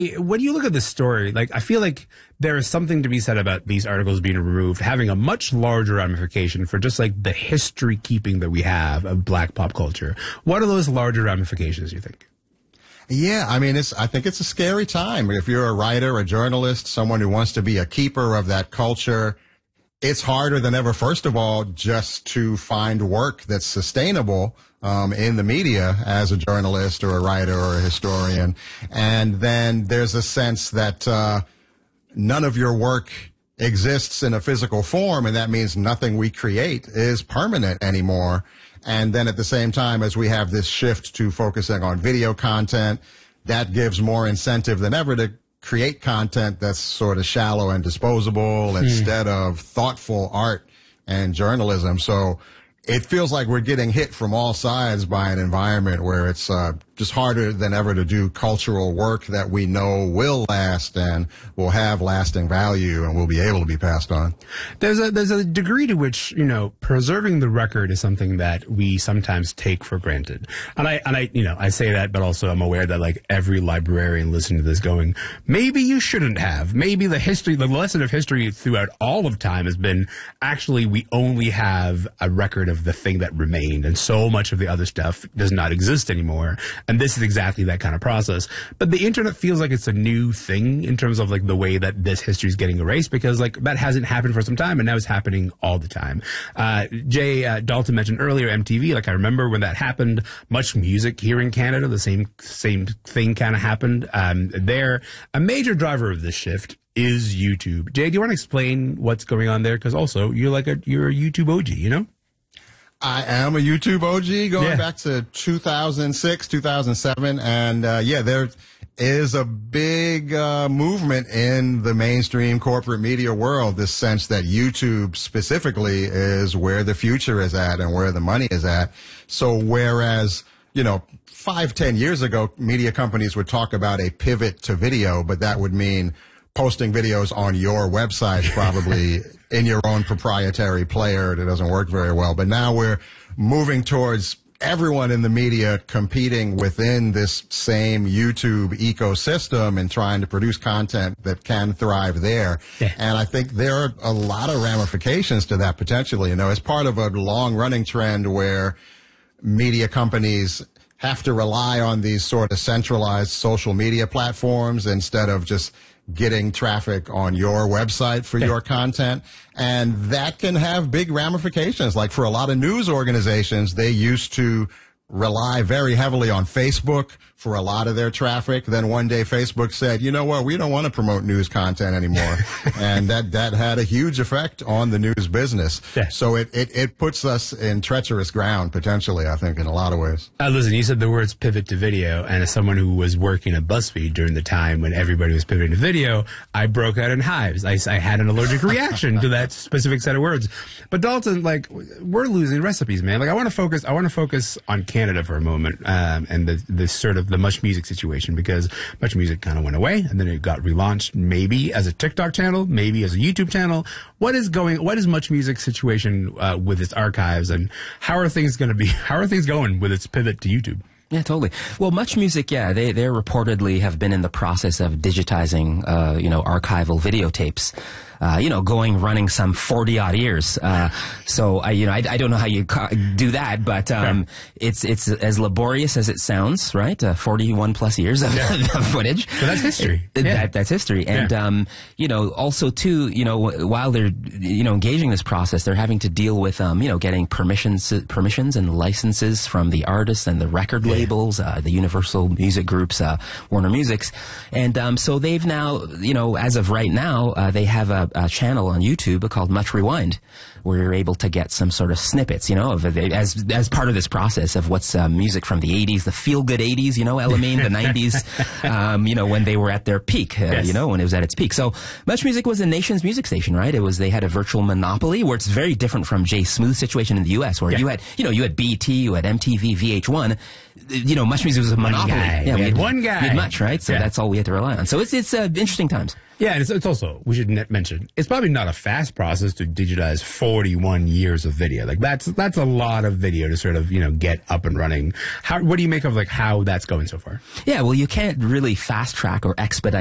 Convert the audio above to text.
when you look at the story, like, I feel like there is something to be said about these articles being removed, having a much larger ramification for just like the history keeping that we have of black pop culture. What are those larger ramifications, you think? Yeah, I mean, I think it's a scary time. If you're a writer, a journalist, someone who wants to be a keeper of that culture, it's harder than ever, first of all, just to find work that's sustainable in the media as a journalist or a writer or a historian. And then there's a sense that none of your work exists in a physical form, and that means nothing we create is permanent anymore. And then at the same time, as we have this shift to focusing on video content, that gives more incentive than ever to create content that's sort of shallow and disposable instead of thoughtful art and journalism. So it feels like we're getting hit from all sides by an environment where it's just harder than ever to do cultural work that we know will last and will have lasting value and will be able to be passed on. There's a degree to which, you know, preserving the record is something that we sometimes take for granted. And I say that, but also I'm aware that like every librarian listening to this going, maybe you shouldn't have. Maybe the lesson of history throughout all of time has been actually we only have a record of the thing that remained, and so much of the other stuff does not exist anymore. And this is exactly that kind of process. But the internet feels like it's a new thing in terms of like the way that this history is getting erased, because like that hasn't happened for some time, and now it's happening all the time. Jay Dalton mentioned earlier MTV. Like I remember when that happened, Much Music here in Canada, the same thing kind of happened. There, a major driver of this shift is YouTube. Jay, do you want to explain what's going on there? Because also you're a YouTube OG, you know? I am a YouTube OG going back to 2006, 2007. And, there is a big movement in the mainstream corporate media world, this sense that YouTube specifically is where the future is at and where the money is at. So whereas, 5-10 years ago, media companies would talk about a pivot to video, but that would mean posting videos on your website, probably in your own proprietary player that doesn't work very well. But now we're moving towards everyone in the media competing within this same YouTube ecosystem and trying to produce content that can thrive there. Yeah. And I think there are a lot of ramifications to that potentially. It's part of a long-running trend where media companies have to rely on these sort of centralized social media platforms instead of just getting traffic on your website for your content. And that can have big ramifications. Like for a lot of news organizations, they used to rely very heavily on Facebook for a lot of their traffic. Then one day Facebook said, you know what, we don't want to promote news content anymore. And that had a huge effect on the news business. Yeah. So it puts us in treacherous ground potentially, I think, in a lot of ways. Listen, you said the words pivot to video, and as someone who was working at BuzzFeed during the time when everybody was pivoting to video, I broke out in hives. I had an allergic reaction to that specific set of words. But Dalton, like, we're losing recipes, man. Like, I want to focus on Canada for a moment, and the sort of the Much Music situation, because Much Music kind of went away and then it got relaunched, maybe as a TikTok channel, maybe as a YouTube channel. What is Much Music situation with its archives, and how are things going with its pivot to YouTube? Yeah, totally. Well, Much Music, they reportedly have been in the process of digitizing, archival videotapes. Running some 40-odd years. So I don't know how you do that, but it's as laborious as it sounds, right? 41 plus years of footage. So that's history. That's history. And, also too, while they're, engaging this process, they're having to deal with, getting permissions and licenses from the artists and the record labels, the Universal Music Groups, Warner Musics. And, so they've now, as of right now, they have a channel on YouTube called Much Rewind, where you're able to get some sort of snippets, as part of this process of what's music from the 80s, the feel-good 80s, Elamine, the 90s, when they were at their peak, when it was at its peak. So Much Music was the nation's music station, right? They had a virtual monopoly, where it's very different from Jay Smooth's situation in the U.S., where you had BET, you had MTV, VH1. Much Music was a monopoly. We had one guy. We had Much, right? So that's all we had to rely on. So it's interesting times. Yeah, and it's also, we should mention, it's probably not a fast process to digitize 41 years of video. Like that's a lot of video to sort of, get up and running. What do you make of like how that's going so far? Yeah, well, you can't really fast track or expedite